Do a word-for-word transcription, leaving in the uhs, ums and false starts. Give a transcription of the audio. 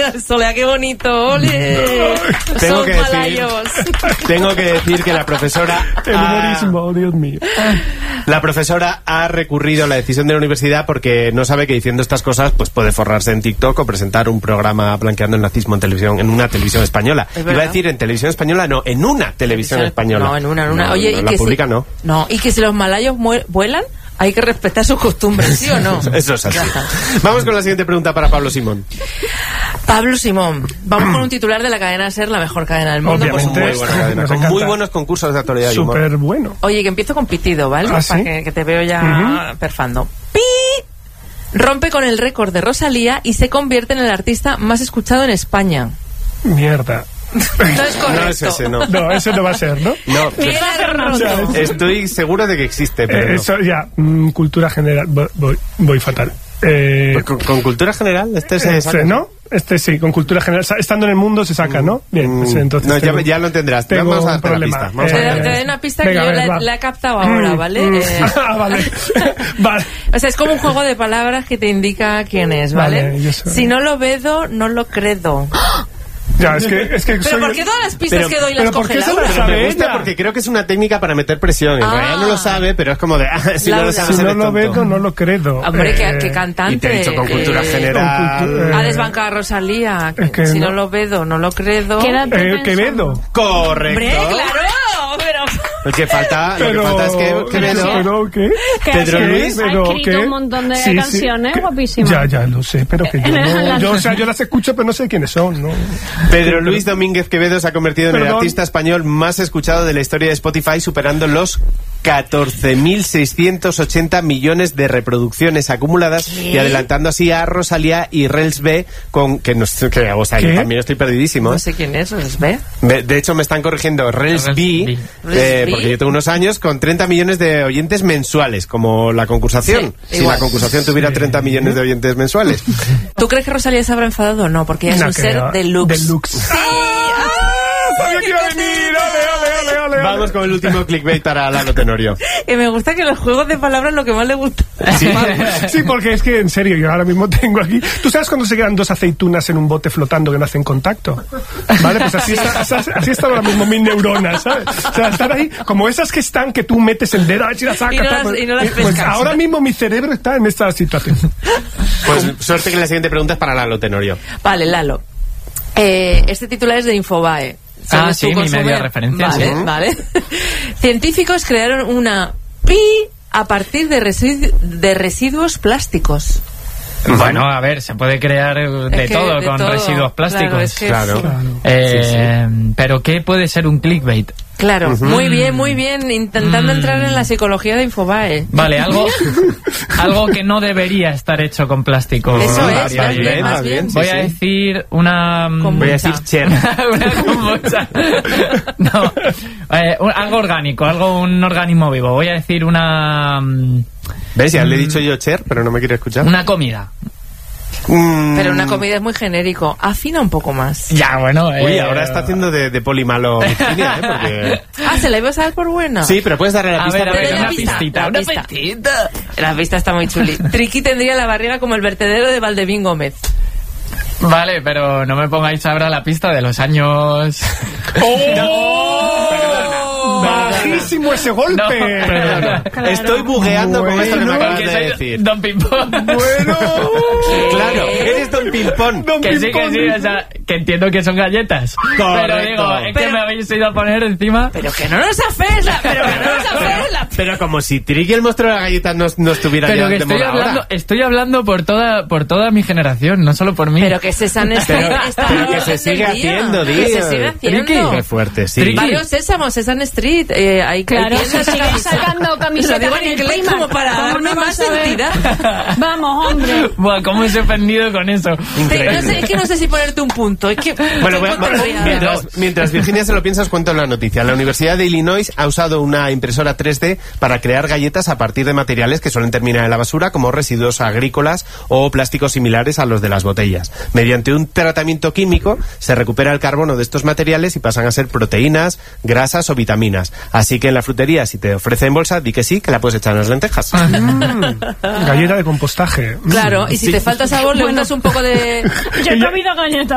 Solea, qué bonito, ole. Tengo Son que decir, malayos. tengo que decir que la profesora El humorismo, Dios mío. La profesora ha recurrido a la decisión de la universidad porque no sabe que diciendo estas cosas pues puede forrarse en TikTok o presentar un programa blanqueando el nazismo en televisión, en una televisión española. Iba a decir en televisión española, no, en una televisión española. No, en una, en una. No, Oye, no, y la que pública si, no. No, y que si los malayos vuelan, hay que respetar sus costumbres, ¿sí o no? Eso es así. Vamos con la siguiente pregunta para Pablo Simón. Pablo Simón, vamos con un titular de la cadena SER, la mejor cadena del mundo. Obviamente. Muy buena cadena, con muy buenos concursos de actualidad y humor. Súper bueno. Oye, que empiezo con pitido, ¿vale? ¿Ah, sí? Para que, que te veo ya uh-huh. perfando. ¡Pi! Rompe con el récord de Rosalía y se convierte en el artista más escuchado en España. Mierda. No es correcto. No es ese, no. No, ese no va a ser, ¿no? No, O sea, es- estoy seguro de que existe, pero eh, no. eso ya, mm, cultura general. Voy, voy, voy fatal. Eh, Pues con, con cultura general, este se este, saca. ¿no? Este sí, con cultura general. Sa- Estando en el mundo se saca, ¿no? Bien, pues entonces. No, ya, tengo- ya lo entenderás. tengo Vamos a un darte la problema. pista. Vamos Te, a Eh, darte te la doy una pista venga, que a yo ver, la, va. la he captado ahora, Mm, ¿vale? mm. Eh, Ah, vale. Vale. o sea, es como un juego de palabras que te indica quién es, ¿vale? Vale, yo soy- Si no lo vedo, no lo credo. Ya, es que, es que Pero soy- ¿por qué todas las pistas Pero- que doy las pero ¿por coge qué se Laura? las Pero sabe me gusta ella? porque creo que es una técnica para meter presión. En Ah. realidad no lo sabe, pero es como de, ah, si no Laura. lo sabes, Si no eres lo tonto. veo, no lo credo. Hombre, qué, Eh, qué cantante. Y te he dicho con cultura eh, general. con cultura- Ha desbancado a Rosalía. Es que si no. no. lo vedo, no lo credo. Quédate Eh, pensando. Quevedo. Correcto. Hombre, claro, pero... Lo que falta, lo Pero, que falta es que, que pero, Bedo- pero, ¿qué? Que Pedro ha- Luis, ha pero, escrito ¿qué? un montón de Sí, sí, canciones que- guapísimas. Ya, ya lo sé, pero que yo no, yo, o sea, yo las escucho, pero no sé quiénes son, ¿no? Pedro Luis Domínguez Quevedo se ha convertido en el Perdón. artista español más escuchado de la historia de Spotify, superando los catorce mil seiscientos ochenta millones de reproducciones acumuladas ¿Qué? y adelantando así a Rosalía y Rels B con que no sé, que, o sea, ¿Qué? yo también estoy perdidísimo. No sé quién es, ¿os ve? Me- De hecho, me están corrigiendo Rels Rels B, B. eh, Rels B. porque yo tengo unos años con treinta millones de oyentes mensuales, como la concursación. Sí, si igual. la concursación tuviera treinta millones de oyentes mensuales. ¿Tú crees que Rosalía se habrá enfadado o no? Porque ella es No un creo. ser deluxe. Deluxe. Sí. ¡Ah! Sabía que iba a venir, ole, ole, ole, ole, ole. Vamos con el último clickbait para Lalo Tenorio. Y me gusta que los juegos de palabras es lo que más le gusta. Sí. Sí, porque es que en serio, yo ahora mismo tengo aquí. ¿Tú sabes cuando se quedan dos aceitunas en un bote flotando que no hacen contacto? ¿Vale? Pues así, está, así, así están ahora mismo mis neuronas, ¿sabes? O sea, están ahí como esas que están que tú metes el dedo a ver si las sacas. Y no las- tal, y no las pues pescas. ahora mismo mi cerebro está en esta situación. Pues suerte que la siguiente pregunta es para Lalo Tenorio. Vale, Lalo. Eh, este titular es de Infobae. Ah, ¿Sabes sí, tú mi consumer? media referencia, Vale, sí. vale. Científicos crearon una pi a partir de, residu- de residuos plásticos. Bueno, a ver, se puede crear de Es que todo de con todo. residuos plásticos. Claro, es que Claro. sí. Eh, Pero ¿qué puede ser un clickbait? Claro, muy bien, muy bien. Intentando entrar en la psicología de Infobae. Vale, algo algo que no debería estar hecho con plástico. Eso es, Vale, más vale. bien, más bien. Voy sí, a sí. decir una... mm, Kombucha. Voy a decir Cher. una kombucha. No, eh, un- algo orgánico, algo, un organismo vivo. Voy a decir una... mm, ¿Ves? Ya le he dicho yo Cher, pero no me quiere escuchar. Una comida. Mm. Pero una comida es muy genérico. Afina un poco más. Ya, bueno... Uy, eh, ahora está haciendo de, de poli malo Virginia, ¿eh? Porque... Ah, ¿se la ibas a dar por buena? Sí, pero puedes darle la A pista. ver, a porque ver, la una pista, pistita, la una pista. pistita. La vista está muy chuli. Triqui tendría la barriga como el vertedero de Valdevín Gómez. Vale, pero no me pongáis ahora la pista de los años... Bajísimo ese golpe. No, perdona. Claro. Estoy bugueando con esto que me Bueno, acabas Que de soy decir. Don Pimpón. Bueno. Claro, eres Don Pimpón. Don Que sí, que Pimpón. sí, o sea, que entiendo que son galletas. Correcto. Pero digo, es que Pero- me habéis ido a poner encima. Pero que no nos afes la... Pero que no nos afes la... Pero como si Tricky el monstruo de la galleta no, no estuviera Pero ya que de estoy moda hablando, ahora. estoy hablando por toda, por toda mi generación, no solo por mí. Pero que Sesan Street Pero- está pero a que la se orden sigue del día. haciendo, Que tío. se sigue haciendo. Triqui. Qué fuerte, sí. Triqui. Varios sésamos, Sesan Street. Eh, hay Claro, hay se tiendas sigue que- sacando Lo camisetas digo en en el inglés Primark. como para ¿Cómo darme no más vas a ver? entidad. Vamos, hombre. Buah, cómo os he ofendido con eso. Sí, no sé, es que no sé si ponerte un punto. Es que... Bueno, voy a- estoy contrariada. mientras, mientras Virginia se lo piensa, os cuento la noticia. La Universidad de Illinois ha usado una impresora tres D para crear galletas a partir de materiales que suelen terminar en la basura, como residuos agrícolas o plásticos similares a los de las botellas. Mediante un tratamiento químico se recupera el carbono de estos materiales y pasan a ser proteínas, grasas o vitaminas. Así que en la frutería, si te ofrecen bolsa, di que sí, que la puedes echar en las lentejas. Galleta de compostaje. Claro, y si te falta sabor, le Bueno. untas un poco de... Yo he comido galletas.